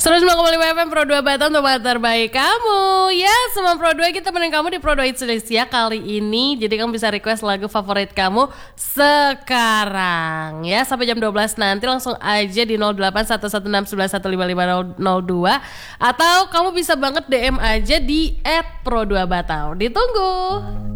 105,5 FM Pro 2 Batam, tempat terbaik kamu. Ya, semua Pro 2 kita temenin kamu di Pro 2 Hits Indonesia kali ini. Jadi kamu bisa request lagu favorit kamu sekarang. Ya, sampai jam 12 nanti langsung aja di 08116111155502. Atau kamu bisa banget DM aja di @pro2batam. Ditunggu.